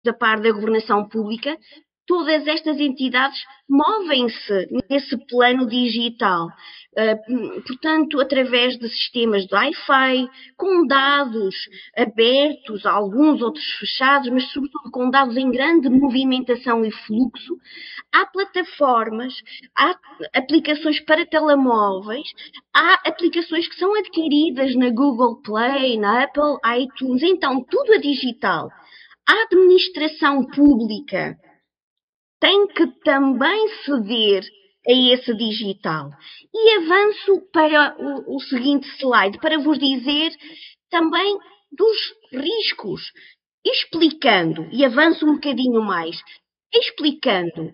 a par da governação pública, todas estas entidades movem-se nesse plano digital. Portanto, através de sistemas de Wi-Fi, com dados abertos, alguns outros fechados, mas sobretudo com dados em grande movimentação e fluxo, há plataformas, há aplicações para telemóveis, há aplicações que são adquiridas na Google Play, na Apple iTunes, então tudo é digital. A administração pública tem que também ceder a esse digital. E avanço para o seguinte slide, para vos dizer também dos riscos, explicando, e avanço um bocadinho mais, explicando,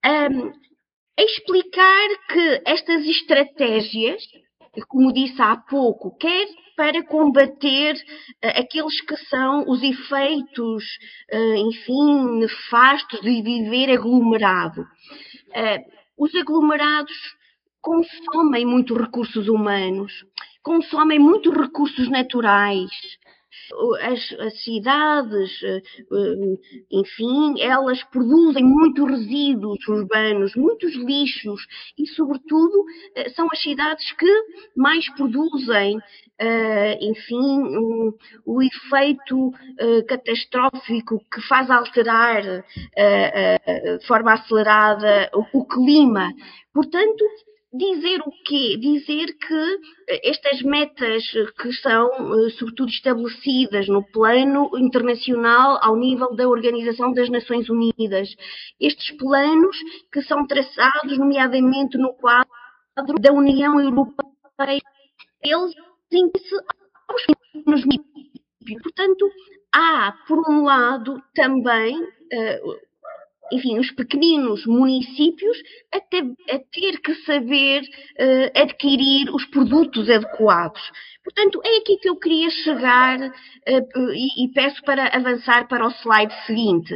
explicar que estas estratégias, como disse há pouco, quer para combater aqueles que são os efeitos, enfim, nefastos de viver aglomerado. Os aglomerados consomem muitos recursos humanos, consomem muitos recursos naturais. As cidades, enfim, elas produzem muitos resíduos urbanos, muitos lixos e, sobretudo, são as cidades que mais produzem, enfim, o efeito catastrófico que faz alterar de forma acelerada o clima. Portanto, dizer o quê? Dizer que estas metas que são, sobretudo, estabelecidas no plano internacional ao nível da Organização das Nações Unidas, estes planos que são traçados, nomeadamente no quadro da União Europeia, eles têm-se aos municípios. Portanto, há, por um lado, também enfim, os pequeninos municípios a ter que saber adquirir os produtos adequados. Portanto, é aqui que eu queria chegar e peço para avançar para o slide seguinte.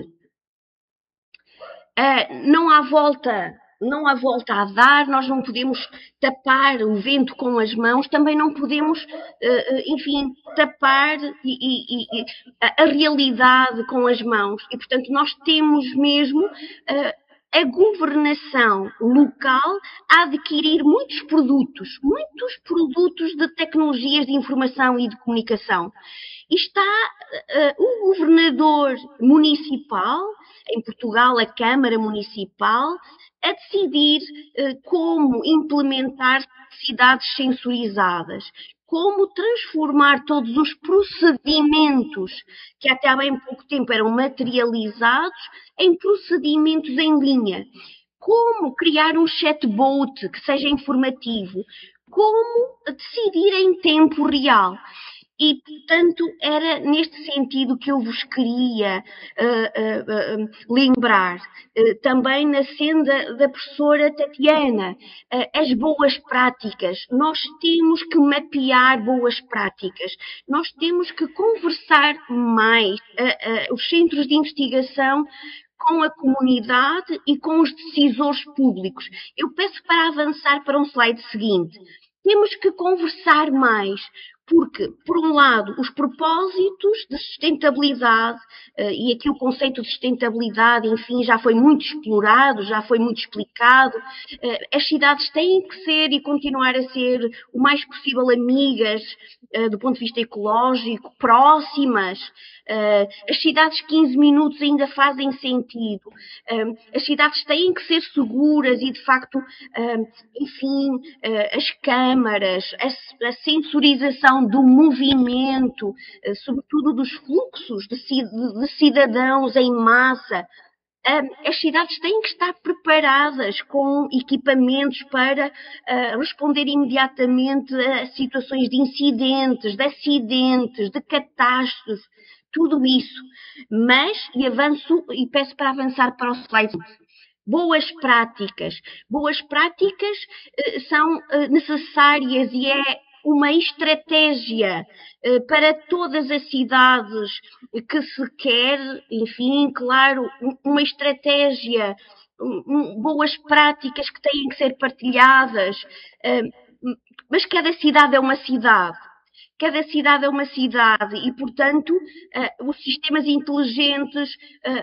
Não há volta a dar, nós não podemos tapar o vento com as mãos, também não podemos, enfim, tapar a realidade com as mãos. E, portanto, nós temos mesmo a governação local a adquirir muitos produtos de tecnologias de informação e de comunicação. E está o governador municipal, em Portugal a Câmara Municipal, a decidir como implementar cidades sensorizadas, como transformar todos os procedimentos que até há bem pouco tempo eram materializados em procedimentos em linha, como criar um chatbot que seja informativo, como decidir em tempo real. E, portanto, era neste sentido que eu vos queria lembrar. Também na senda da professora Tatiana, as boas práticas. Nós temos que mapear boas práticas. Nós temos que conversar mais. Os centros de investigação com a comunidade e com os decisores públicos. Eu peço para avançar para um slide seguinte. Temos que conversar mais. Porque, por um lado, os propósitos de sustentabilidade, e aqui o conceito de sustentabilidade, enfim, já foi muito explorado, já foi muito explicado, as cidades têm que ser e continuar a ser o mais possível amigas do ponto de vista ecológico, próximas. As cidades 15 minutos ainda fazem sentido. As cidades têm que ser seguras e, de facto, enfim, as câmaras, a sensorização do movimento, sobretudo dos fluxos de cidadãos em massa. As cidades têm que estar preparadas com equipamentos para responder imediatamente a situações de incidentes, de acidentes, de catástrofes, tudo isso. Mas, e avanço, e peço para avançar para o slide. Boas práticas. Boas práticas são necessárias e é uma estratégia para todas as cidades que se quer, enfim, claro, uma estratégia, boas práticas que têm que ser partilhadas, mas cada cidade é uma cidade. cada cidade é uma cidade e, portanto, os sistemas inteligentes